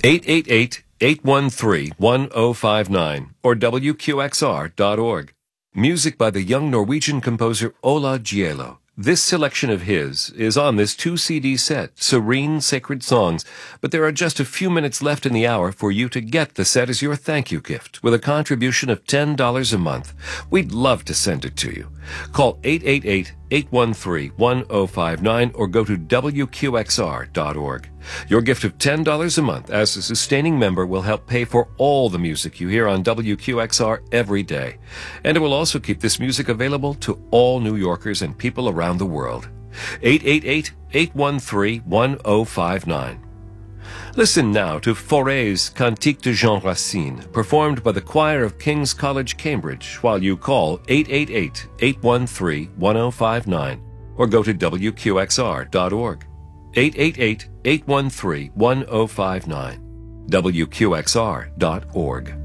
888-813-1059 or WQXR.org. Music by the young Norwegian composer Ola Gielo. This selection of his is on this 2-CD set, Serene Sacred Songs, but there are just a few minutes left in the hour for you to get the set as your thank you gift with a contribution of $10 a month. We'd love to send it to you. Call 888-813-1059 or go to WQXR.org. Your gift of $10 a month as a sustaining member will help pay for all the music you hear on WQXR every day. And it will also keep this music available to all New Yorkers and people around the world. 888-813-1059. Listen now to Fauré's Cantique de Jean Racine, performed by the choir of King's College, Cambridge, while you call 888-813-1059 or go to WQXR.org. 888-813-1059. WQXR.org.